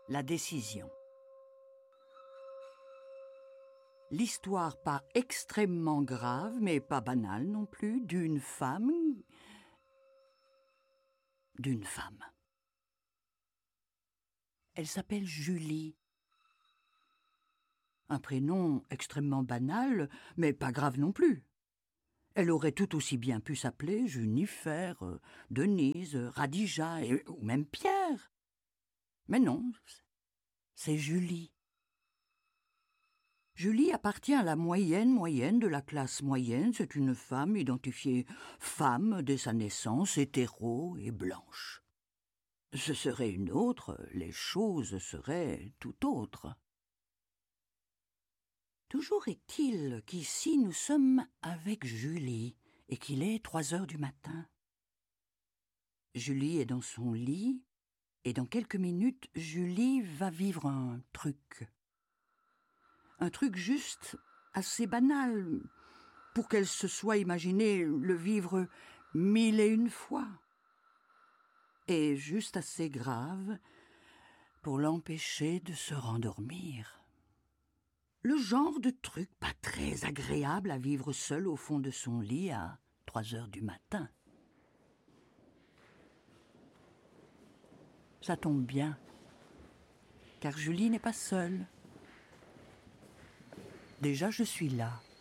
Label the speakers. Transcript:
Speaker 1: La décision. L'histoire pas extrêmement grave, mais pas banale non plus, d'une femme. Elle s'appelle Julie. Un prénom extrêmement banal, mais pas grave non plus. Elle aurait tout aussi bien pu s'appeler Junifer, Denise, Radija, ou même Pierre. Mais non, c'est Julie. Julie appartient à la moyenne de la classe moyenne. C'est une femme identifiée femme dès sa naissance, hétéro et blanche. Ce serait une autre, les choses seraient tout autres. Toujours est-il qu'ici nous sommes avec Julie et qu'il est 3 heures du matin. Julie est dans son lit et dans quelques minutes, Julie va vivre un truc. Un truc juste assez banal pour qu'elle se soit imaginé le vivre 1001 fois. Et juste assez grave pour l'empêcher de se rendormir. Le genre de truc pas très agréable à vivre seul au fond de son lit à 3 heures du matin. Ça tombe bien, car Julie n'est pas seule. Déjà, je suis là.